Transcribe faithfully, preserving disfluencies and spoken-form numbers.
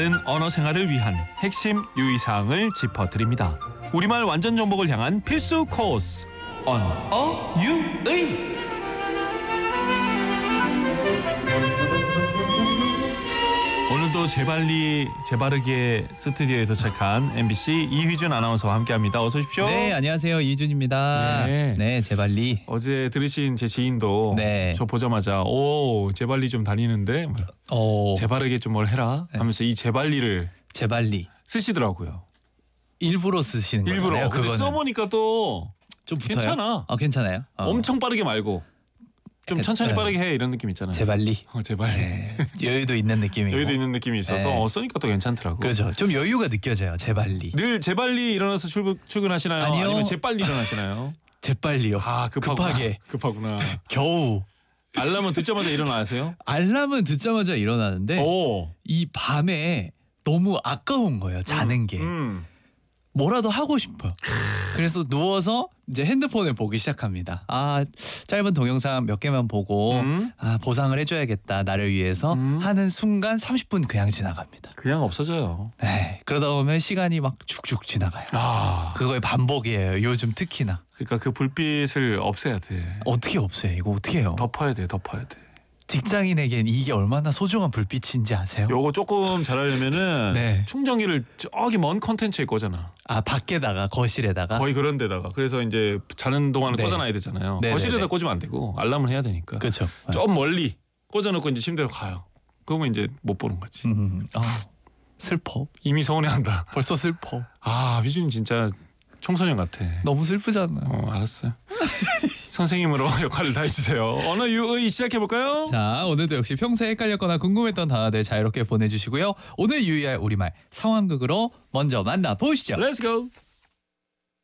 바른 언어 생활을 위한 핵심 유의사항을 짚어드립니다. 우리말 완전 정복을 향한 필수 코र्스 언어 유의. 오늘도 재발리 재바르게 스튜디오에 도착한 엠비씨 이휘준 아나운서와 함께합니다. 어서 오십시오. 네, 안녕하세요. 이휘준입니다. 네. 네, 재발리. 어제 들으신 제 지인도 네. 저 보자마자 오 재발리 좀 다니는데 어, 재바르게 좀 뭘 해라 하면서 이 재발리를 재발리. 쓰시더라고요. 일부러 쓰시는 거잖아요. 일부러. 근데 그거는 써보니까 또 좀 붙어요. 괜찮아. 아, 괜찮아요. 어. 엄청 빠르게 말고 좀 약간, 천천히 네. 빠르게 해 이런 느낌 있잖아요. 재발리. 어, 재발리. 네. 여유도 있는 느낌이고. 여유도 있는 느낌이 있어서 네. 어, 쓰니까 또 괜찮더라고. 그렇죠. 좀 여유가 느껴져요. 재발리. 늘 재발리 일어나서 출근, 출근하시나요? 아니요. 아니면 재빨리 일어나시나요? 재빨리요. 아 급하구나. 급하게. 급하구나. 겨우. 알람은 듣자마자 일어나세요? 알람은 듣자마자 일어나는데 오. 이 밤에 너무 아까운 거예요. 자는 게. 음. 뭐라도 하고 싶어요. 그래서 누워서 이제 핸드폰을 보기 시작합니다. 아, 짧은 동영상 몇 개만 보고 음. 아, 보상을 해줘야겠다 나를 위해서 음. 하는 순간 삼십 분 그냥 지나갑니다. 그냥 없어져요. 네, 그러다 보면 시간이 막 쭉쭉 지나가요. 아. 그거의 반복이에요. 요즘 특히나. 그러니까 그 불빛을 없애야 돼. 어떻게 없어요? 이거 어떻게 해요? 덮어야 돼. 덮어야 돼. 직장인에겐 이게 얼마나 소중한 불빛인지 아세요? 요거 조금 잘하려면은 네. 충전기를 저기 먼 컨텐츠에 꽂아놔. 아, 밖에다가 거실에다가. 거의 그런 데다가. 그래서 이제 자는 동안은 네. 꽂아놔야 되잖아요. 네네네. 거실에다 꽂으면 안 되고 알람을 해야 되니까. 그렇죠. 좀 멀리 꽂아놓고 이제 침대로 가요. 그러면 이제 못 보는 거지. 음, 아, 슬퍼. 이미 서운해한다. 벌써 슬퍼. 아 휘준이 진짜 청소년 같아. 너무 슬프잖아요. 어 알았어요. 선생님으로 역할을 다 해주세요. 언어 유의 시작해볼까요? 자, 오늘도 역시 평소에 헷갈렸거나 궁금했던 단어들 자유롭게 보내주시고요. 오늘 유의할 우리말 상황극으로 먼저 만나보시죠. Let's go.